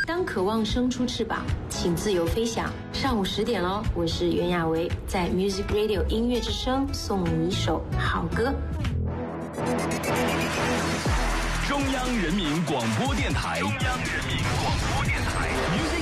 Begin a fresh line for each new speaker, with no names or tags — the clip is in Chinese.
当渴望生出翅膀，请自由飞翔。上午10点咯，我是袁娅维，在 Music Radio 音乐之声送你一首好歌。
中央人民广播电台。